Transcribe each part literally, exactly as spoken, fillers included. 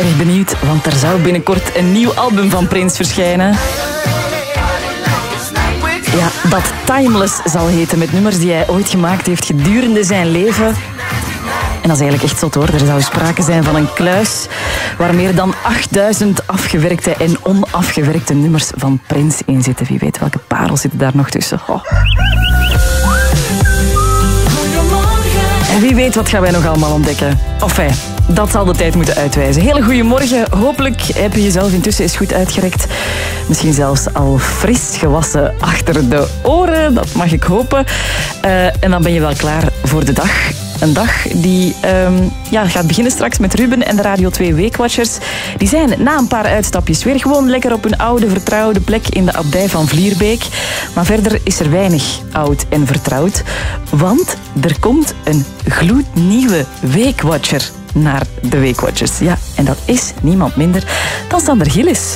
Erg benieuwd, want er zou binnenkort een nieuw album van Prince verschijnen. Ja, dat Timeless zal heten, met nummers die hij ooit gemaakt heeft gedurende zijn leven. En dat is eigenlijk echt zot hoor. Er zou sprake zijn van een kluis waar meer dan achtduizend afgewerkte en onafgewerkte nummers van Prince in zitten. Wie weet welke parels zitten daar nog tussen. Oh. En wie weet wat gaan wij nog allemaal ontdekken. Enfin, dat zal de tijd moeten uitwijzen. Hele goeiemorgen. Hopelijk heb je jezelf intussen eens goed uitgerekt. Misschien zelfs al fris gewassen achter de oren. Dat mag ik hopen. Uh, en dan ben je wel klaar voor de dag. Een dag die um, ja, gaat beginnen straks met Ruben en de Radio twee Weekwatchers. Die zijn na een paar uitstapjes weer gewoon lekker op hun oude vertrouwde plek in de abdij van Vlierbeek. Maar verder is er weinig oud en vertrouwd. Want er komt een gloednieuwe Weekwatcher naar de Weekwatchers. Ja, en dat is niemand minder dan Sander Gillis.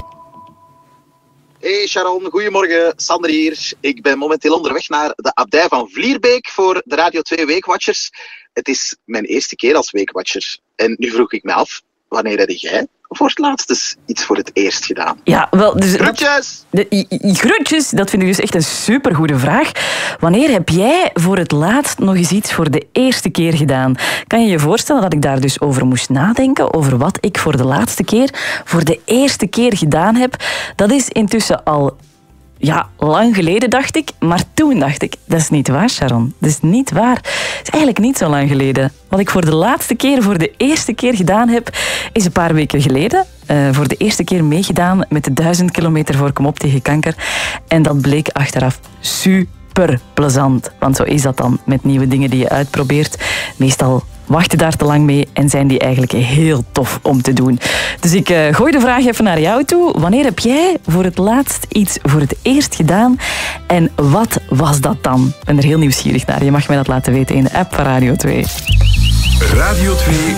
Hey Sharon, goedemorgen. Sander hier. Ik ben momenteel onderweg naar de abdij van Vlierbeek voor de Radio twee Weekwatchers. Het is mijn eerste keer als Weekwatcher. En nu vroeg ik me af, wanneer heb jij voor het laatst eens iets voor het eerst gedaan? Ja, wel... Dus groetjes! Dat, de, groetjes, dat vind ik dus echt een supergoede vraag. Wanneer heb jij voor het laatst nog eens iets voor de eerste keer gedaan? Kan je je voorstellen dat ik daar dus over moest nadenken? Over wat ik voor de laatste keer, voor de eerste keer gedaan heb? Dat is intussen al... Ja, lang geleden dacht ik, maar toen dacht ik, dat is niet waar, Sharon. Dat is niet waar. Het is eigenlijk niet zo lang geleden. Wat ik voor de laatste keer, voor de eerste keer gedaan heb, is een paar weken geleden. Uh, voor de eerste keer meegedaan met de duizend kilometer voor Kom op tegen kanker. En dat bleek achteraf super plezant. Want zo is dat dan met nieuwe dingen die je uitprobeert. Meestal wacht je daar te lang mee en zijn die eigenlijk heel tof om te doen. Dus ik uh, gooi de vraag even naar jou toe. Wanneer heb jij voor het laatst iets voor het eerst gedaan? En wat was dat dan? Ik ben er heel nieuwsgierig naar. Je mag mij dat laten weten in de app van Radio twee. Radio twee